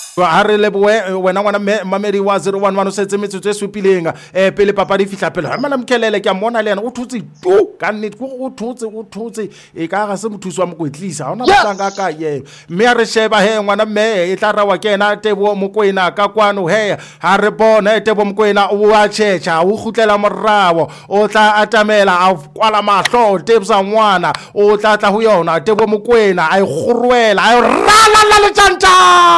ha re leboe wena ngwana mamedi wa 011 o setse metsotso e supileng pele papa di fihla pele ha Mkelele ke a mmona le yena o thutse tu ka nnete go thutse e ka ga se mothusi wa mokwetlisa ha ona motanga ka ye mme a re sheba he ngwana mme e tla rawa ke ena Tebo Mokoena ka kwano he ha re bona Tebo Mokoena o a tshetsha o gutlela morao o tla atamela a kwala mahlo Tebsa ngwana o tla ho yona Tebo Mokoena a e gorwela a rala la le tjantja